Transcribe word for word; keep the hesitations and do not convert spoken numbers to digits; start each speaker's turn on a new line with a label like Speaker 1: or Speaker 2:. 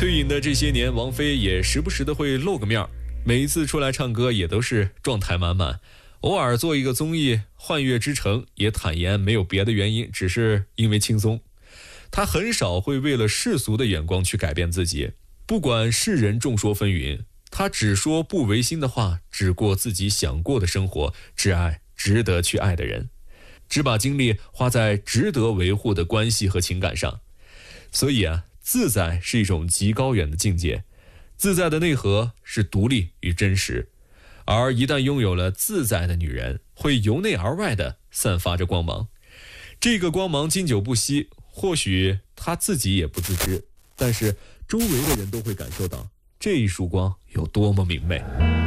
Speaker 1: 退隐的这些年，王菲也时不时的会露个面，每一次出来唱歌也都是状态满满。偶尔做一个综艺《幻乐之城》，也坦言没有别的原因，只是因为轻松。她很少会为了世俗的眼光去改变自己，不管世人众说纷纭，她只说不违心的话，只过自己想过的生活，只爱值得去爱的人，只把精力花在值得维护的关系和情感上。所以啊，自在是一种极高远的境界，自在的内核是独立与真实，而一旦拥有了自在的女人，会由内而外的散发着光芒。这个光芒经久不息，或许她自己也不自知，但是周围的人都会感受到这一束光有多么明媚。